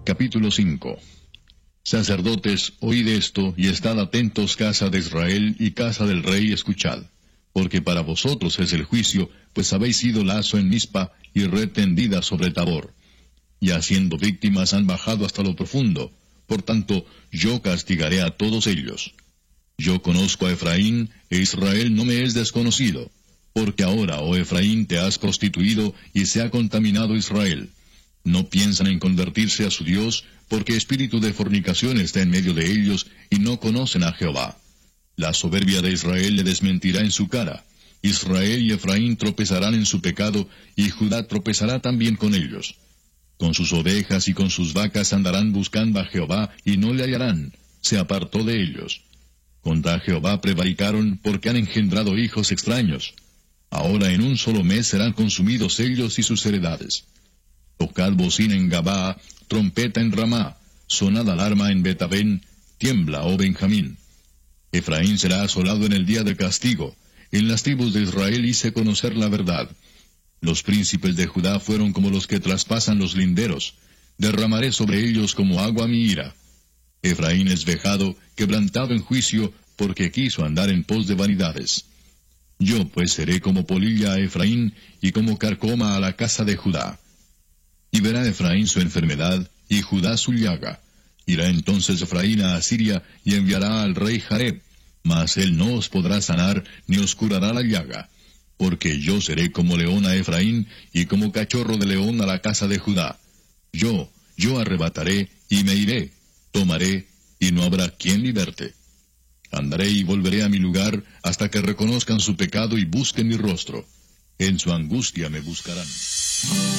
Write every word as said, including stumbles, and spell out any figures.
Capítulo cinco. Sacerdotes, oíd esto, y estad atentos, casa de Israel y casa del rey, escuchad. Porque para vosotros es el juicio, pues habéis sido lazo en Mizpa y red tendida sobre Tabor. Y haciendo víctimas han bajado hasta lo profundo. Por tanto, yo castigaré a todos ellos. Yo conozco a Efraín, e Israel no me es desconocido. Porque ahora, oh Efraín, te has prostituido, y se ha contaminado Israel. No piensan en convertirse a su Dios, porque espíritu de fornicación está en medio de ellos, y no conocen a Jehová. La soberbia de Israel le desmentirá en su cara. Israel y Efraín tropezarán en su pecado, y Judá tropezará también con ellos. Con sus ovejas y con sus vacas andarán buscando a Jehová, y no le hallarán. Se apartó de ellos. Contra Jehová prevaricaron, porque han engendrado hijos extraños. Ahora en un solo mes serán consumidos ellos y sus heredades. Tocad bocina en Gabaa, trompeta en Ramá, sonad alarma en Betabén, tiembla, oh Benjamín. Efraín será asolado en el día del castigo. En las tribus de Israel hice conocer la verdad. Los príncipes de Judá fueron como los que traspasan los linderos. Derramaré sobre ellos como agua mi ira. Efraín es vejado, quebrantado en juicio, porque quiso andar en pos de vanidades. Yo pues seré como polilla a Efraín, y como carcoma a la casa de Judá. Y verá Efraín su enfermedad, y Judá su llaga. Irá entonces Efraín a Asiria, y enviará al rey Jareb, mas él no os podrá sanar, ni os curará la llaga. Porque yo seré como león a Efraín, y como cachorro de león a la casa de Judá. Yo, yo arrebataré, y me iré, tomaré, y no habrá quien liberte. Andaré y volveré a mi lugar, hasta que reconozcan su pecado y busquen mi rostro. En su angustia me buscarán.